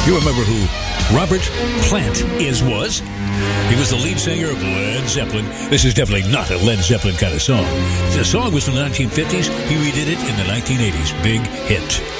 You remember who Robert Plant was? He was the lead singer of Led Zeppelin. This is definitely not a Led Zeppelin kind of song. The song was from the 1950s. He redid it in the 1980s. Big hit.